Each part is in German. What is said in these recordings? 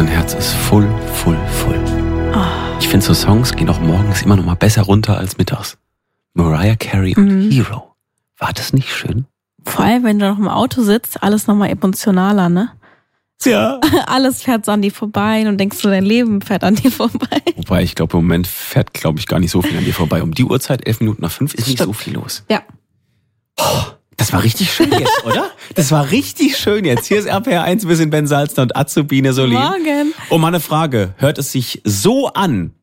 Mein Herz ist voll. Ich finde, so Songs gehen auch morgens immer noch mal besser runter als mittags. Mariah Carey und Hero. War das nicht schön? Vor allem, wenn du noch im Auto sitzt, alles nochmal emotionaler, ne? Ja. Alles fährt so an dir vorbei und denkst du, dein Leben fährt an dir vorbei. Wobei, ich glaube, im Moment fährt, gar nicht so viel an dir vorbei. Um die Uhrzeit, 11:05, ist nicht so viel los. Ja. Oh, das war richtig schön jetzt, oder? Das war richtig schön jetzt. Hier ist RPR 1, wir sind Ben Salzner und Azubine Solin. Morgen. Und mal eine Frage, hört es sich so an,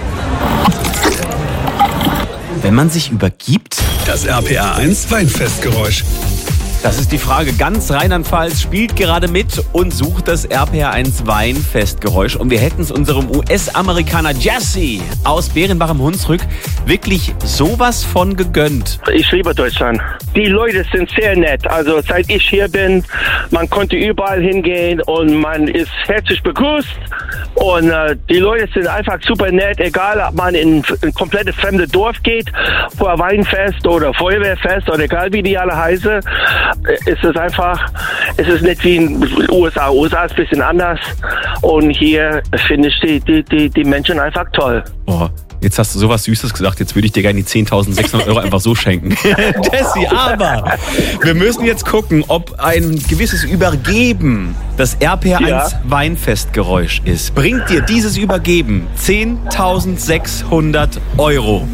wenn man sich übergibt? Das RPR 1 Weinfestgeräusch. Das ist die Frage. Ganz Rheinland-Pfalz spielt gerade mit und sucht das RPR 1 Weinfestgeräusch. Und wir hätten es unserem US-Amerikaner Jesse aus Bärenbach im Hunsrück wirklich sowas von gegönnt. Ich liebe Deutschland. Die Leute sind sehr nett. Also seit ich hier bin, man konnte überall hingehen und man ist herzlich begrüßt. Und die Leute sind einfach super nett, egal ob man in ein komplettes fremdes Dorf geht, vor ein Weinfest oder Feuerwehrfest oder egal wie die alle heißen. Es ist nicht wie in den USA. USA ist ein bisschen anders. Und hier finde ich die Menschen einfach toll. Oh, jetzt hast du sowas Süßes gesagt, jetzt würde ich dir gerne die 10.600 € einfach so schenken. Jesse, aber wir müssen jetzt gucken, ob ein gewisses Übergeben das RPR1 Weinfestgeräusch ist. Bringt dir dieses Übergeben 10.600 €?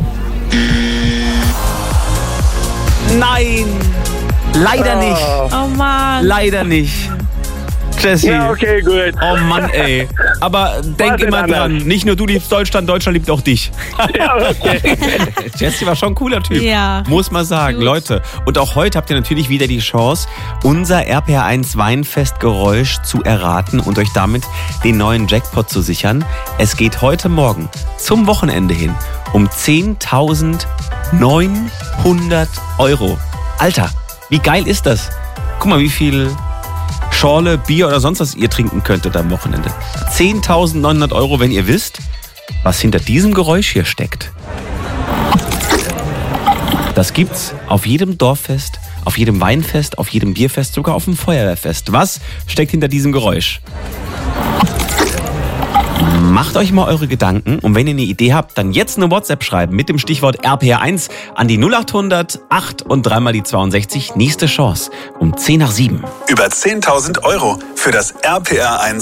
Nein! Leider nicht. Oh Mann. Leider nicht. Jesse. Ja, okay, gut. Oh Mann, ey. Aber denk immer dran, nicht nur du liebst Deutschland, Deutschland liebt auch dich. Ja, okay. Jesse war schon ein cooler Typ. Ja. Muss man sagen, Gut. Leute. Und auch heute habt ihr natürlich wieder die Chance, unser RPR1 Weinfestgeräusch zu erraten und euch damit den neuen Jackpot zu sichern. Es geht heute Morgen zum Wochenende hin um 10.900 €. Alter, wie geil ist das? Guck mal, wie viel Schorle, Bier oder sonst was ihr trinken könntet am Wochenende. 10.900 €, wenn ihr wisst, was hinter diesem Geräusch hier steckt. Das gibt's auf jedem Dorffest, auf jedem Weinfest, auf jedem Bierfest, sogar auf dem Feuerwehrfest. Was steckt hinter diesem Geräusch? Macht euch mal eure Gedanken und wenn ihr eine Idee habt, dann jetzt eine WhatsApp schreiben mit dem Stichwort RPR1 an die 0800 8 und 3 mal die 62. Nächste Chance um 6:50. Über 10.000 € für das RPR 1